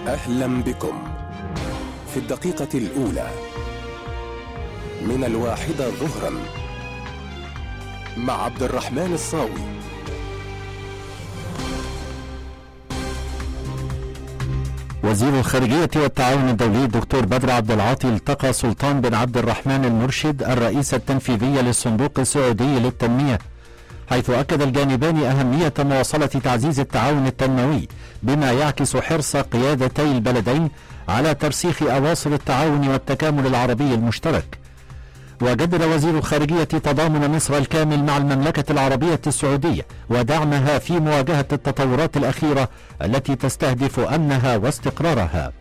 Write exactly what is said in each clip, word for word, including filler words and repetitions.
أهلا بكم في الدقيقة الأولى من الواحدة ظهرا مع عبد الرحمن الصاوي. وزير الخارجية والتعاون الدولي الدكتور بدر عبد العاطي التقى سلطان بن عبد الرحمن المرشد الرئيس التنفيذي للصندوق السعودي للتنمية، حيث أكد الجانبان أهمية مواصلة تعزيز التعاون التنموي بما يعكس حرص قيادتي البلدين على ترسيخ أواصر التعاون والتكامل العربي المشترك. وجدد وزير الخارجية تضامن مصر الكامل مع المملكة العربية السعودية ودعمها في مواجهة التطورات الأخيرة التي تستهدف أمنها واستقرارها.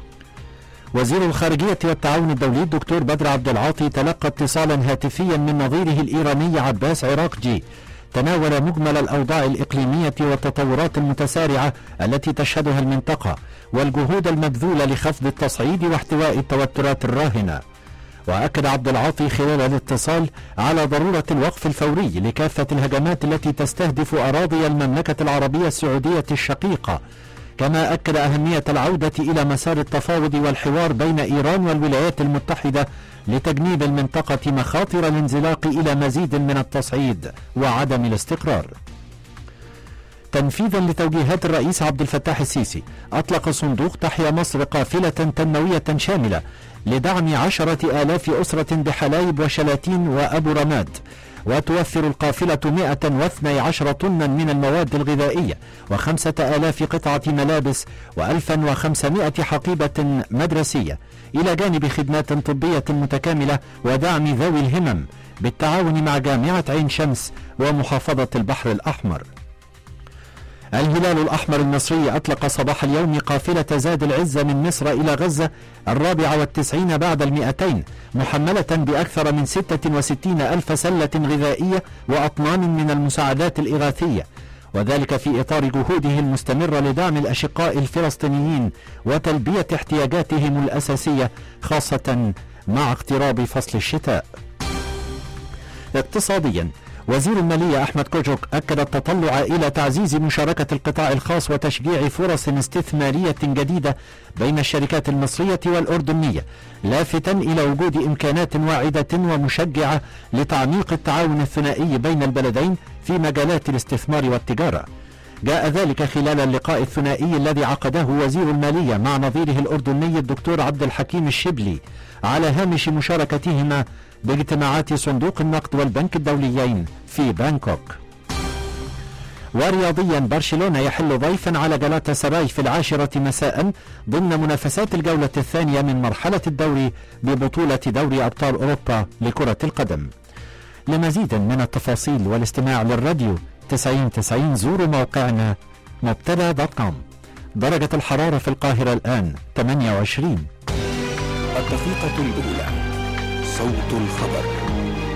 وزير الخارجية والتعاون الدولي الدكتور بدر عبد العاطي تلقى اتصالا هاتفيا من نظيره الإيراني عباس عراقجي تناول مجمل الأوضاع الإقليمية والتطورات المتسارعة التي تشهدها المنطقة والجهود المبذولة لخفض التصعيد واحتواء التوترات الراهنة. وأكد عبد العاطي خلال الاتصال على ضرورة الوقف الفوري لكافة الهجمات التي تستهدف أراضي المملكة العربية السعودية الشقيقة، كما أكد أهمية العودة إلى مسار التفاوض والحوار بين إيران والولايات المتحدة لتجنيب المنطقة مخاطر الانزلاق إلى مزيد من التصعيد وعدم الاستقرار. تنفيذا لتوجيهات الرئيس عبد الفتاح السيسي، أطلق صندوق تحيا مصر قافلة تنموية شاملة لدعم عشرة آلاف أسرة بحلايب وشلاتين وأبو رماد، وتوفر القافلة مئة واثني عشر طنا من المواد الغذائية وخمسة آلاف قطعة ملابس وألفا وخمسمائة حقيبة مدرسية، إلى جانب خدمات طبية متكاملة ودعم ذوي الهمم بالتعاون مع جامعة عين شمس ومحافظة البحر الأحمر. الهلال الأحمر المصري أطلق صباح اليوم قافلة زاد العزة من مصر إلى غزة الرابعة والتسعين بعد المئتين، محملة بأكثر من ستة وستين ألف سلة غذائية وأطنان من المساعدات الإغاثية، وذلك في إطار جهوده المستمرة لدعم الأشقاء الفلسطينيين وتلبية احتياجاتهم الأساسية خاصة مع اقتراب فصل الشتاء. اقتصاديا، وزير المالية أحمد كوجوك أكد التطلع إلى تعزيز مشاركة القطاع الخاص وتشجيع فرص استثمارية جديدة بين الشركات المصرية والأردنية، لافتا إلى وجود إمكانات واعدة ومشجعة لتعميق التعاون الثنائي بين البلدين في مجالات الاستثمار والتجارة. جاء ذلك خلال اللقاء الثنائي الذي عقده وزير المالية مع نظيره الأردني الدكتور عبد الحكيم الشبلي على هامش مشاركتهما باجتماعات صندوق النقد والبنك الدوليين في بانكوك. ورياضيا، برشلونة يحل ضيفا على جالاتا سراي في العاشرة مساء ضمن منافسات الجولة الثانية من مرحلة الدوري ببطولة دوري أبطال أوروبا لكرة القدم. لمزيد من التفاصيل والاستماع للراديو تسعين تسعين زوروا موقعنا مبتدا دوت كوم. درجة الحرارة في القاهرة الآن ثمانية وعشرين. الدقيقة الأولى، صوت الخبر.